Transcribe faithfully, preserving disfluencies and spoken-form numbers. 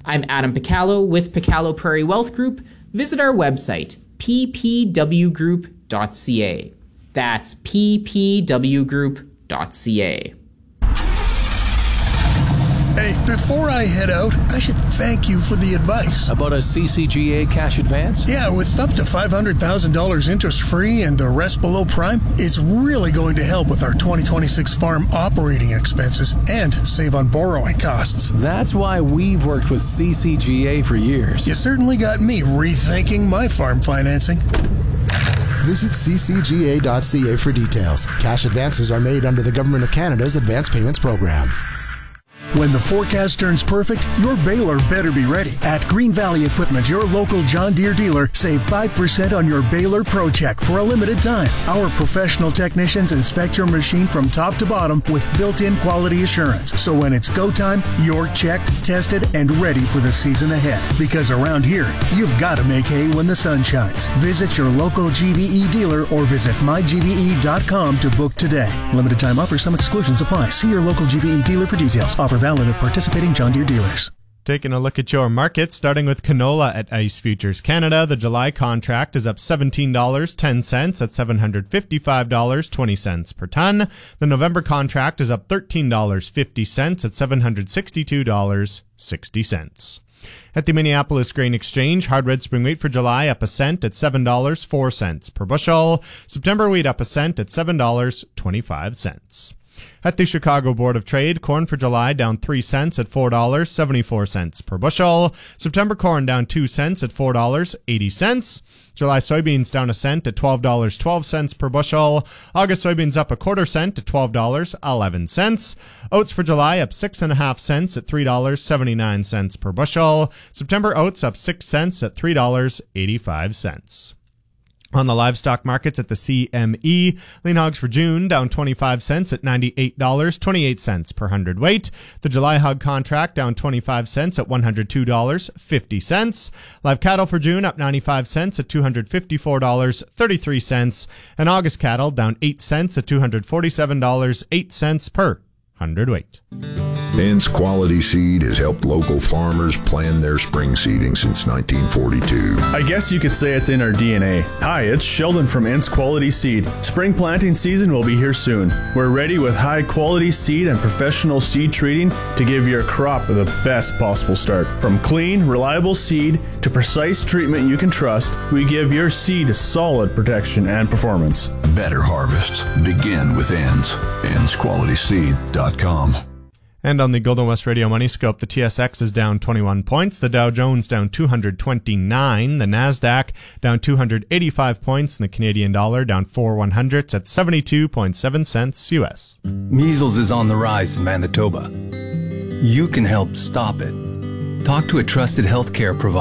I'm Adam Picallo with Picallo Prairie Wealth Group. Visit our website, p p w group dot c a. That's p p w group dot c a. Hey, before I head out, I should thank you for the advice. About a C C G A cash advance? Yeah, with up to five hundred thousand dollars interest-free and the rest below prime, it's really going to help with our twenty twenty-six farm operating expenses and save on borrowing costs. That's why we've worked with C C G A for years. You certainly got me rethinking my farm financing. Visit c c g a dot c a for details. Cash advances are made under the Government of Canada's Advance Payments Program. When the forecast turns perfect, your baler better be ready. At Green Valley Equipment, your local John Deere dealer, save five percent on your baler pro check for a limited time. Our professional technicians inspect your machine from top to bottom with built-in quality assurance. So when it's go time, you're checked, tested, and ready for the season ahead. Because around here, you've got to make hay when the sun shines. Visit your local G V E dealer or visit my g v e dot com to book today. Limited time offer, some exclusions apply. See your local G V E dealer for details. Offer valid at participating John Deere dealers. Taking a look at your market, starting with canola at Ice Futures Canada. The July contract is up seventeen dollars and ten cents at seven hundred fifty-five dollars and twenty cents per ton. The November contract is up thirteen dollars and fifty cents at seven hundred sixty-two dollars and sixty cents. At the Minneapolis Grain Exchange, hard red spring wheat for July up a cent at seven dollars and four cents per bushel. September wheat up a cent at seven dollars and twenty-five cents. At the Chicago Board of Trade, corn for July down three cents at four dollars and seventy-four cents per bushel. September corn down two cents at four dollars and eighty cents. July soybeans down a cent at twelve dollars and twelve cents per bushel. August soybeans up a quarter cent at twelve dollars and eleven cents. Oats for July up six and a half cents at three dollars and seventy-nine cents per bushel. September oats up six cents at three dollars and eighty-five cents. On the livestock markets at the C M E, lean hogs for June down twenty-five cents at ninety-eight dollars and twenty-eight cents per hundredweight. The July hog contract down twenty-five cents at one hundred two dollars and fifty cents. Live cattle for June up ninety-five cents at two hundred fifty-four dollars and thirty-three cents. And August cattle down eight cents at two hundred forty-seven dollars and eight cents per hundredweight. Ince Quality Seed has helped local farmers plan their spring seeding since nineteen forty-two. I guess you could say it's in our D N A. Hi, it's Sheldon from Ince Quality Seed. Spring planting season will be here soon. We're ready with high quality seed and professional seed treating to give your crop the best possible start. From clean, reliable seed to precise treatment you can trust, we give your seed solid protection and performance. Better harvests begin with Ince. Ince Quality Seed dot com. And on the Golden West Radio Money Scope, the T S X is down twenty-one points, the Dow Jones down two hundred twenty-nine, the NASDAQ down two hundred eighty-five points, and the Canadian dollar down four one hundredths at seventy-two point seven cents U S. Measles is on the rise in Manitoba. You can help stop it. Talk to a trusted healthcare provider